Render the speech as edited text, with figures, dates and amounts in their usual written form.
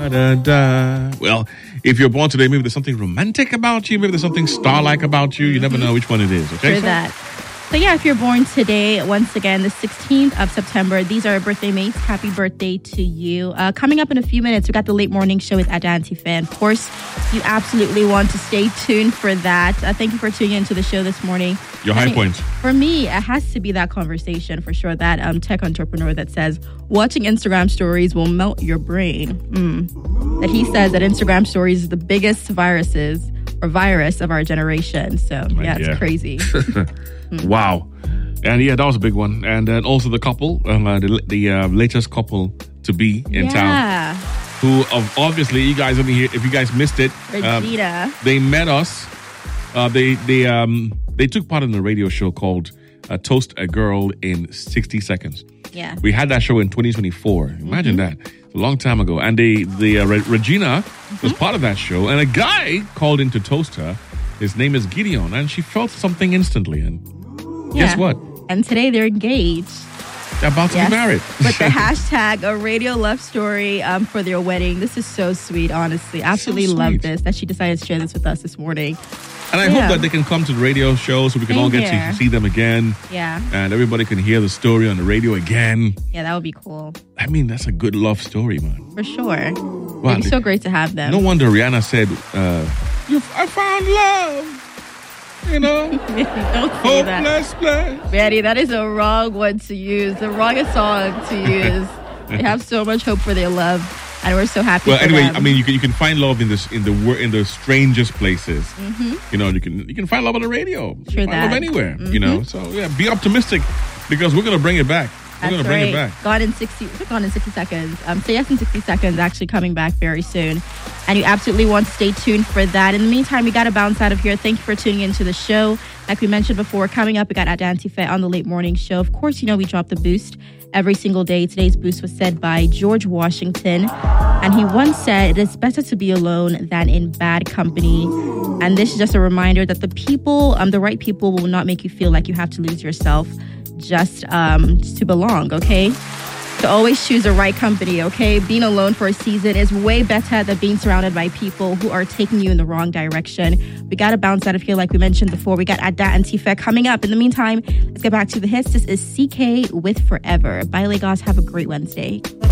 Well, if you're born today, maybe there's something romantic about you. Maybe there's something star-like about you. You never know which one it is. Okay, True that. So yeah, if you're born today, once again, the 16th of September, these are our birthday mates. Happy birthday to you. Coming up in a few minutes, we got the late morning show with Adanti Fan. Of course, you absolutely want to stay tuned for that. Thank you for tuning into the show this morning. Your high points. For me, it has to be that conversation for sure. That tech entrepreneur that says, watching Instagram stories will melt your brain. That he says that Instagram stories is the biggest virus of our generation. So it's crazy. Wow. And yeah, that was a big one. And then also the couple, the latest couple to be in town. Who obviously, you guys over here, if you guys missed it, Regina. They met us. They took part in a radio show called Toast a Girl in 60 Seconds. Yeah. We had that show in 2024. Imagine that. It's a long time ago. And Regina was part of that show. And a guy called in to toast her. His name is Gideon. And she felt something instantly. And guess what? And today they're engaged. They're about to be married. With the hashtag a radio love story for their wedding. This is so sweet, honestly. Absolutely love this, that she decided to share this with us this morning. And I hope that they can come to the radio show so we can all get to see them again. Yeah. And everybody can hear the story on the radio again. Yeah, that would be cool. I mean, that's a good love story, man. For sure. Wow, It'd be so great to have them. No wonder Rihanna said, I found love. You know? Don't say that. Betty, that is a wrong one to use. The wrongest song to use. They have so much hope for their love. And we're so happy. Well, anyway, them. I mean, you can find love in the strangest places. You know, you can find love on the radio. True find love anywhere. You know, so yeah, be optimistic because we're gonna bring it back. We're gonna bring it back. Gone in 60 seconds. Say Yes in 60 Seconds actually coming back very soon, and you absolutely want to stay tuned for that. In the meantime, we got to bounce out of here. Thank you for tuning into the show. Like we mentioned before, coming up, we got Adanti Fe on the late morning show. Of course, you know we drop the boost every single day. Today's boost was said by George Washington, and he once said, "It is better to be alone than in bad company." And this is just a reminder that the right people will not make you feel like you have to lose yourself just to belong, okay? So always choose the right company, okay? Being alone for a season is way better than being surrounded by people who are taking you in the wrong direction. We got to bounce out of here like we mentioned before. We got Adanti Fe coming up. In the meantime, let's get back to the hits. This is CK with Forever. Bye, Lagos. Have a great Wednesday.